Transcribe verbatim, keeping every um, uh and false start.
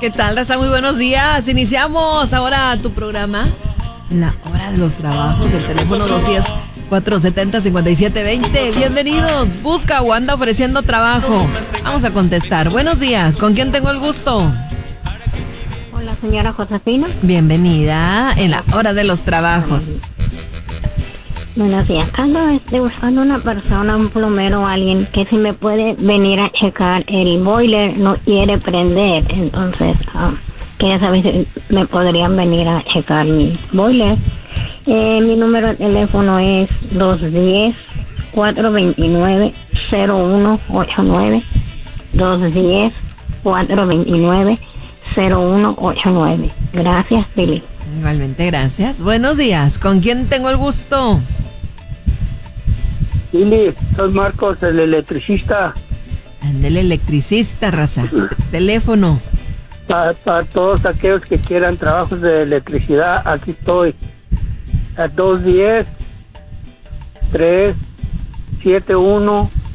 ¿Qué tal, raza? Muy buenos días. Iniciamos ahora tu programa, La Hora de los Trabajos. El teléfono dos uno cero, cuatro siete cero, cinco siete dos cero. Bienvenidos. Busca o anda ofreciendo trabajo. Vamos a contestar. Buenos días. ¿Con quién tengo el gusto? Hola, señora Josefina. Bienvenida en La Hora de los Trabajos. Buenos días. Ando este, buscando una persona, un plomero o alguien que si me puede venir a checar el boiler, no quiere prender. Entonces, um, quería saber si me podrían venir a checar mi boiler. Eh, mi número de teléfono es dos uno cero, cuatro dos nueve, cero uno ocho nueve. dos uno cero, cuatro dos nueve, cero uno ocho nueve. Gracias, Billy. Igualmente, gracias. Buenos días. ¿Con quién tengo el gusto? Billy, soy Marcos, el electricista. El electricista, raza. Teléfono. Para, para todos aquellos que quieran trabajos de electricidad, aquí estoy. A dos uno cero, tres siete uno,